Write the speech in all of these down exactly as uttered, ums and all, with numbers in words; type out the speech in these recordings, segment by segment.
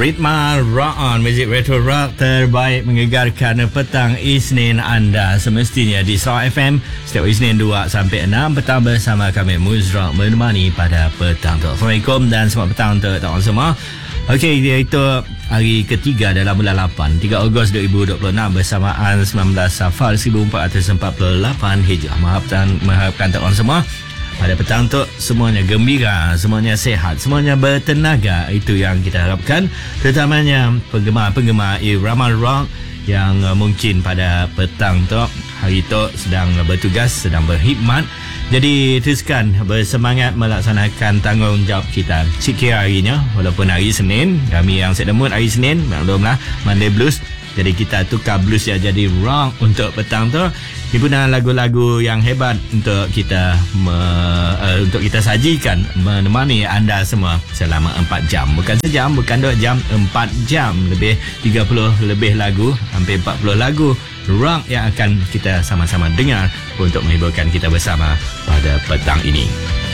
Ritma Rock On, muzik retro rock terbaik mengegarkan petang Isnin anda semestinya di Sarawak F M setiap Isnin dua sampai enam petang bersama kami Muzrock menemani pada petang tu. Assalamualaikum dan selamat petang untuk teman semua. Okey, iaitu hari ketiga dalam bulan lapan, tiga Ogos dua ribu dua puluh enam bersamaan sembilan belas Safar seribu empat ratus empat puluh lapan Hijrah. Mengharapkan, mengharapkan teman semua pada petang tu semuanya gembira, semuanya sehat, semuanya bertenaga. Itu yang kita harapkan, terutamanya penggemar-penggemar irama rock yang uh, mungkin pada petang tu hari tu sedang bertugas, sedang berkhidmat. Jadi teruskan bersemangat melaksanakan tanggungjawab kita sikit harinya, walaupun hari Senin. Kami yang set the mood hari Senin, maklumlah Monday Blues. Jadi kita tukar blues ya jadi rock untuk petang tu. Hiburan lagu-lagu yang hebat untuk kita me, uh, untuk kita sajikan menemani anda semua selama empat jam. Bukan sejam, bukan dua jam, empat jam. Lebih tiga puluh lebih lagu, hampir empat puluh lagu rock yang akan kita sama-sama dengar untuk menghiburkan kita bersama pada petang ini.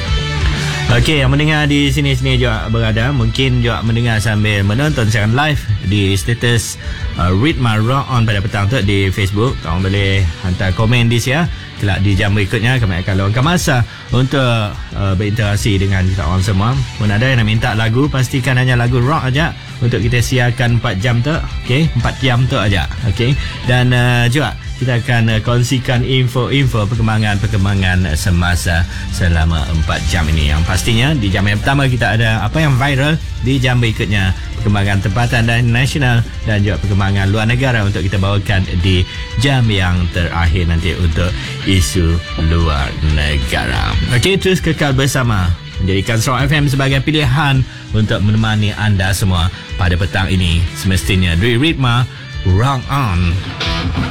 Okey, yang mendengar di sini-sini juga berada, mungkin juga mendengar sambil menonton secara live di status uh, Ritma Rock On pada petang tu di Facebook. Kamu boleh hantar komen di sini. Kelak di jam berikutnya kami akan luangkan masa untuk uh, berinteraksi dengan kita orang semua. Pun ada yang nak minta lagu, pastikan hanya lagu rock aja untuk kita siarkan empat jam tu. Okey, empat jam tu aja. Okey. Dan uh, juga kita akan uh, kongsikan info-info perkembangan-perkembangan semasa selama empat jam ini. Yang pastinya di jam yang pertama kita ada apa yang viral, di jam berikutnya perkembangan tempatan dan nasional, dan juga perkembangan luar negara untuk kita bawakan di jam yang terakhir nanti untuk isu luar negara. Okey, terus kekal bersama, menjadikan Sarawak F M sebagai pilihan untuk menemani anda semua pada petang ini semestinya. Dwi Ritma Rock On.